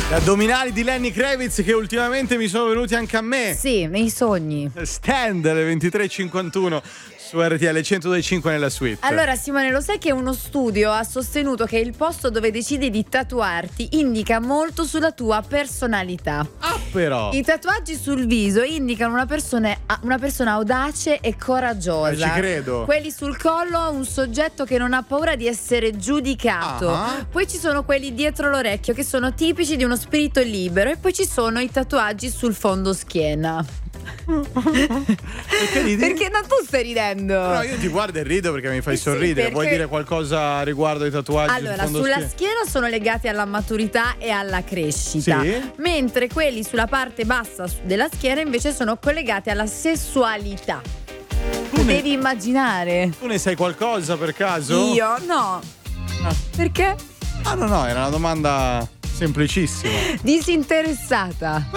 Gli addominali di Lenny Kravitz che ultimamente mi sono venuti anche a me. Sì, nei sogni. Stand alle 23:51 su RTL 102.5 nella suite. Allora Simone, lo sai che uno studio ha sostenuto che il posto dove decidi di tatuarti indica molto sulla tua personalità. Ah, però. I tatuaggi sul viso indicano una persona audace e coraggiosa. Ci credo. Quelli sul collo, un soggetto che non ha paura di essere giudicato. Poi ci sono quelli dietro l'orecchio che sono tipici di uno spirito libero, e poi ci sono i tatuaggi sul fondo schiena. Perché ridi? Perché non tu stai ridendo? No, io ti guardo e rido perché mi fai Sì, sorridere. perché... Vuoi dire qualcosa riguardo ai tatuaggi? Allora, sulla schiena sono legati alla maturità e alla crescita, sì? Mentre quelli sulla parte bassa della schiena invece sono collegati alla sessualità. Devi immaginare. Tu ne sai qualcosa per caso? Io? No. Perché? Ah, no, era una domanda semplicissima. Disinteressata.